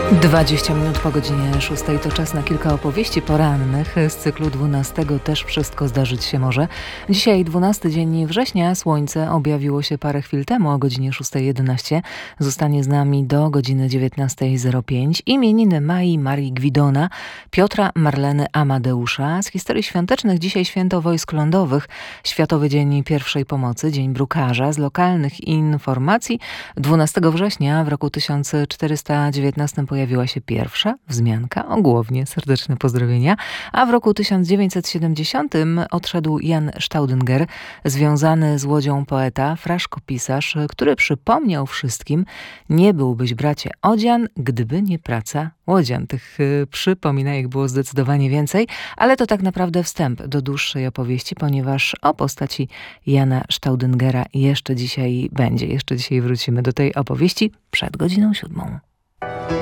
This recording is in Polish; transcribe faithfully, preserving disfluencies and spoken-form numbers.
dwadzieścia minut po godzinie szóstej to czas na kilka opowieści porannych z cyklu dwunastego Też wszystko zdarzyć się może. Dzisiaj dwunasty dzień września, słońce objawiło się parę chwil temu o godzinie szósta jedenaście. Zostanie z nami do godziny dziewiętnasta zero pięć. Imieniny Mai, Marii Gwidona, Piotra, Marleny, Amadeusza. Z historii świątecznych dzisiaj święto wojsk lądowych, Światowy Dzień Pierwszej Pomocy, Dzień Brukarza. Z lokalnych informacji dwunastego września w roku tysiąc czterysta dziewiętnastym pojawiła się pierwsza wzmianka o Głownie. Serdeczne pozdrowienia. A w roku tysiąc dziewięćset siedemdziesiątym odszedł Jan Staudinger, związany z Łodzią poeta, fraszkopisarz, który przypomniał wszystkim: nie byłbyś, bracie, odzian, gdyby nie praca łodzian. Tych y, przypominajek było zdecydowanie więcej, ale to tak naprawdę wstęp do dłuższej opowieści, ponieważ o postaci Jana Staudingera jeszcze dzisiaj będzie. Jeszcze dzisiaj wrócimy do tej opowieści przed godziną siódmą.